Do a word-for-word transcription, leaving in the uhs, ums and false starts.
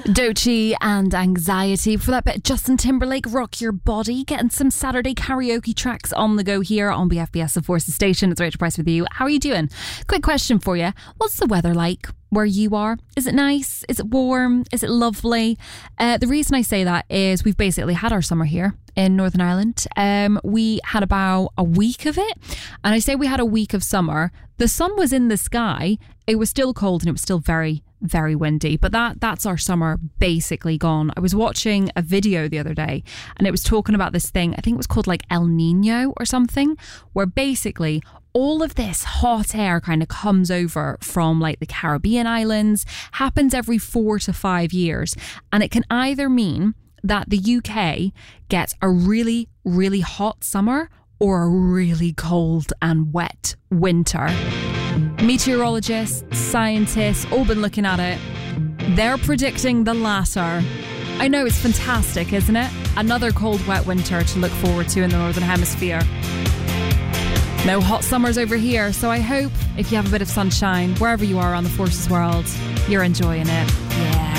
Doechii and Anxiety. For that bit, Justin Timberlake, Rock Your Body. Getting some Saturday karaoke tracks on the go here on B F B S of Forces Station. It's Rachel Price with you. How are you doing? Quick question for you. What's the weather like where you are? Is it nice? Is it warm? Is it lovely? Uh, the reason I say that is we've basically had our summer here in Northern Ireland. Um, we had about a week of it. And I say we had a week of summer. The sun was in the sky. It was still cold and it was still very, very windy. But that that's our summer basically gone. I was watching a video the other day and it was talking about this thing. I think it was called like El Nino or something, where basically all of this hot air kind of comes over from like the Caribbean islands, happens every four to five years. And it can either mean that the U K gets a really, really hot summer or a really cold and wet winter. Meteorologists, scientists, all been looking at it. They're predicting the latter. I know, it's fantastic, isn't it? Another cold, wet winter to look forward to in the Northern Hemisphere. No hot summers over here, so I hope if you have a bit of sunshine, wherever you are on the Forces world, you're enjoying it. Yeah.